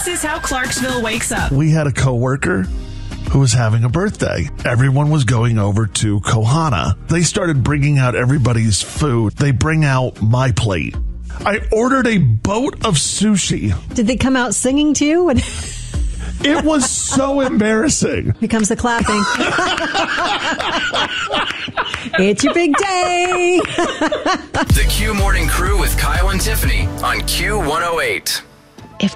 This is how Clarksville wakes up. We had a coworker who was having a birthday. Everyone was going over to Kohana. They started bringing out everybody's food. They bring out my plate. I ordered a boat of sushi. Did they come out singing to you? It was so embarrassing. Here comes the clapping. It's your big day. The Q Morning Crew with Kyle and Tiffany on Q108.